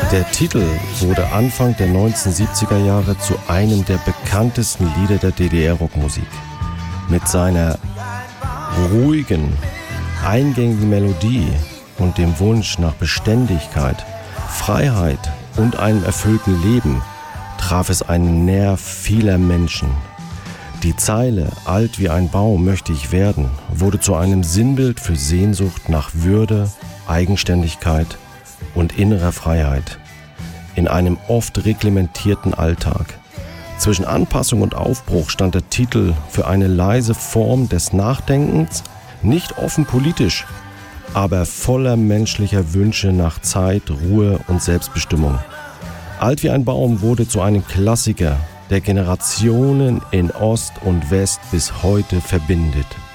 Der Titel wurde Anfang der 1970er Jahre zu einem der bekanntesten Lieder der DDR-Rockmusik. Mit seiner ruhigen, eingängigen Melodie und dem Wunsch nach Beständigkeit, Freiheit und einem erfüllten Leben traf es einen Nerv vieler Menschen. Die Zeile »Alt wie ein Baum möchte ich werden« wurde zu einem Sinnbild für Sehnsucht nach Würde, Eigenständigkeit und innerer Freiheit in einem oft reglementierten Alltag. Zwischen Anpassung und Aufbruch stand der Titel für eine leise Form des Nachdenkens, nicht offen politisch, aber voller menschlicher Wünsche nach Zeit, Ruhe und Selbstbestimmung. »Alt wie ein Baum« wurde zu einem Klassiker, der Generationen in Ost und West bis heute verbindet.